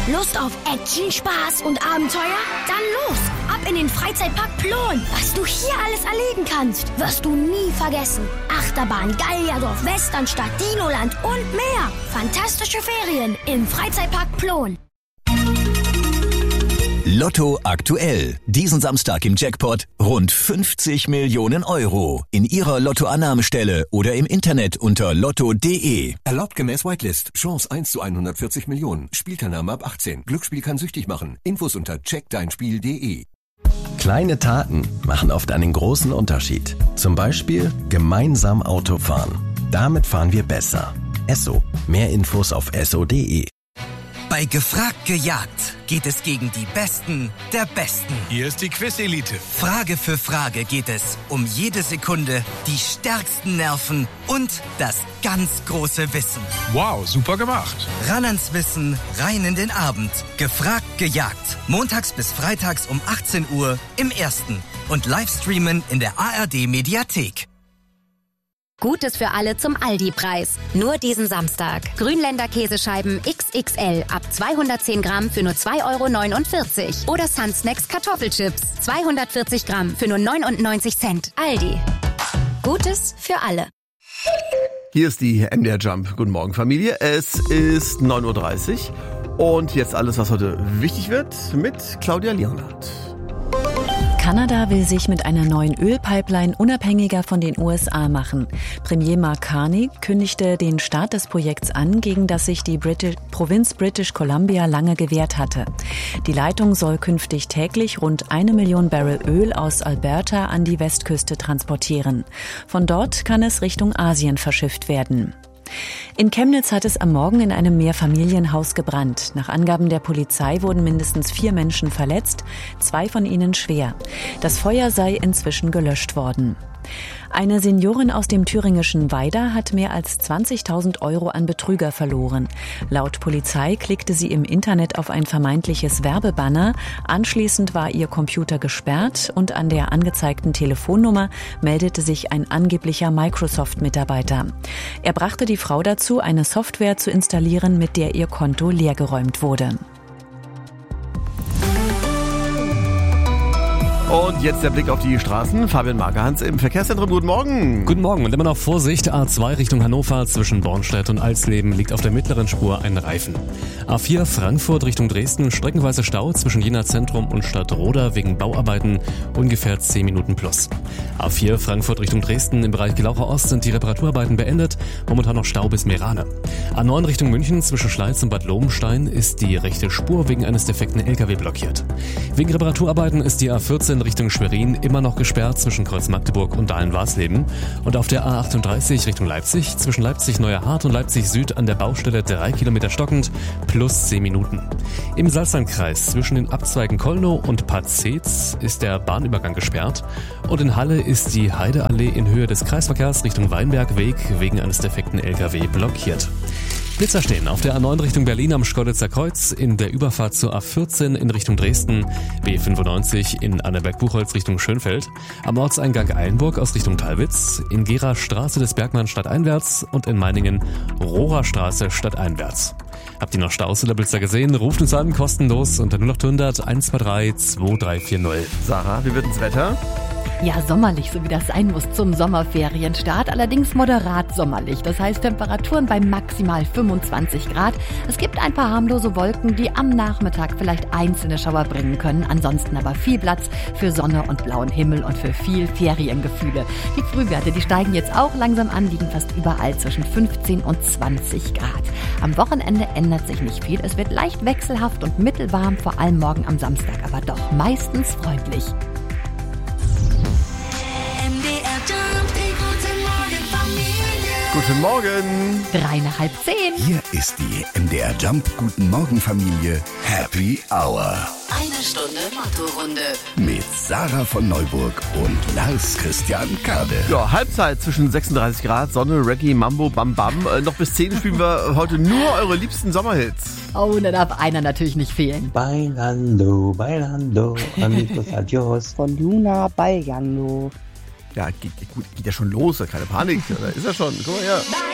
Lust auf Action, Spaß und Abenteuer? Dann los! Ab in den Freizeitpark Plon. Was du hier alles erleben kannst, wirst du nie vergessen. Achterbahn, Gallierdorf, Westernstadt, Dinoland und mehr. Fantastische Ferien im Freizeitpark Plon. Lotto aktuell. Diesen Samstag im Jackpot rund 50 Millionen Euro. In Ihrer Lottoannahmestelle oder im Internet unter lotto.de. Erlaubt gemäß Whitelist. Chance 1 zu 140 Millionen. Spielteilnahme ab 18. Glücksspiel kann süchtig machen. Infos unter checkdeinspiel.de. Kleine Taten machen oft einen großen Unterschied. Zum Beispiel gemeinsam Auto fahren. Damit fahren wir besser. Esso. Mehr Infos auf esso.de. Bei Gefragt gejagt geht es gegen die Besten der Besten. Hier ist die Quiz-Elite. Frage für Frage geht es um jede Sekunde, die stärksten Nerven und das ganz große Wissen. Wow, super gemacht. Ran ans Wissen, rein in den Abend. Gefragt gejagt. Montags bis freitags um 18 Uhr im Ersten. Und Livestreamen in der ARD-Mediathek. Gutes für alle zum Aldi-Preis. Nur diesen Samstag. Grünländer Käsescheiben XXL ab 210 Gramm für nur 2,49 €. Oder Sun Snacks Kartoffelchips 240 Gramm für nur 99 Cent. Aldi. Gutes für alle. Hier ist die MDR Jump. Guten Morgen, Familie. Es ist 9:30 Uhr und jetzt alles, was heute wichtig wird, mit Claudia Leonhardt. Kanada will sich mit einer neuen Ölpipeline unabhängiger von den USA machen. Premier Mark Carney kündigte den Start des Projekts an, gegen das sich die Provinz British Columbia lange gewehrt hatte. Die Leitung soll künftig täglich rund 1 Million Barrel Öl aus Alberta an die Westküste transportieren. Von dort kann es Richtung Asien verschifft werden. In Chemnitz hat es am Morgen in einem Mehrfamilienhaus gebrannt. Nach Angaben der Polizei wurden mindestens 4 Menschen verletzt, 2 von ihnen schwer. Das Feuer sei inzwischen gelöscht worden. Eine Seniorin aus dem thüringischen Weida hat mehr als 20.000 € an Betrüger verloren. Laut Polizei klickte sie im Internet auf ein vermeintliches Werbebanner. Anschließend war ihr Computer gesperrt und an der angezeigten Telefonnummer meldete sich ein angeblicher Microsoft-Mitarbeiter. Er brachte die Frau dazu, eine Software zu installieren, mit der ihr Konto leergeräumt wurde. Und jetzt der Blick auf die Straßen. Fabian Markerhans im Verkehrszentrum. Guten Morgen. Guten Morgen und immer noch Vorsicht. A2 Richtung Hannover zwischen Bornstedt und Alsleben liegt auf der mittleren Spur ein Reifen. A4 Frankfurt Richtung Dresden, streckenweise Stau zwischen Jena Zentrum und Stadtroda wegen Bauarbeiten, ungefähr 10 Minuten plus. A4 Frankfurt Richtung Dresden, im Bereich Gelaucher Ost sind die Reparaturarbeiten beendet, momentan noch Stau bis Meerane. A9 Richtung München zwischen Schleiz und Bad Lobenstein ist die rechte Spur wegen eines defekten LKW blockiert. Wegen Reparaturarbeiten ist die A14 Richtung Schwerin immer noch gesperrt zwischen Kreuz Magdeburg und Dahlen-Warsleben. Und auf der A38 Richtung Leipzig zwischen Leipzig-Neuerhardt und Leipzig-Süd an der Baustelle 3 Kilometer stockend plus 10 Minuten. Im Salzlandkreis zwischen den Abzweigen Kollnow und Patzitz ist der Bahnübergang gesperrt. Und in Halle ist die Heideallee in Höhe des Kreisverkehrs Richtung Weinbergweg wegen eines defekten LKW blockiert. Blitzer stehen auf der A9 Richtung Berlin am Schkeuditzer Kreuz, in der Überfahrt zur A14 in Richtung Dresden, B95 in Annaberg-Buchholz Richtung Schönfeld, am Ortseingang Eilenburg aus Richtung Thalwitz, in Gera Straße des Bergmann stadteinwärts und in Meiningen Rohrer Straße stadteinwärts. Habt ihr noch Staus oder Blitzer gesehen? Ruft uns an, kostenlos unter 0800 123 2340. Sarah, wie wird das Wetter? Ja, sommerlich, so wie das sein muss zum Sommerferienstart, allerdings moderat sommerlich. Das heißt Temperaturen bei maximal 25 Grad. Es gibt ein paar harmlose Wolken, die am Nachmittag vielleicht einzelne Schauer bringen können. Ansonsten aber viel Platz für Sonne und blauen Himmel und für viel Feriengefühle. Die Frühwerte, die steigen jetzt auch langsam an, liegen fast überall zwischen 15 und 20 Grad. Am Wochenende ändert sich nicht viel. Es wird leicht wechselhaft und mittelwarm, vor allem morgen am Samstag, aber doch meistens freundlich. Guten Morgen. 9:30. Hier ist die MDR Jump Guten Morgen Familie Happy Hour. Eine Stunde Motto-Runde. Mit Sarah von Neuburg und Lars Christian Kade. Ja, Halbzeit zwischen 36 Grad, Sonne, Reggae, Mambo, Bam Bam. Noch bis 10 spielen wir heute nur eure liebsten Sommerhits. Oh, da darf einer natürlich nicht fehlen. Bailando, bailando, amigos, adios. Von Luna Bailando. Ja, geht ja schon los, keine Panik. Da ist er schon. Guck mal her.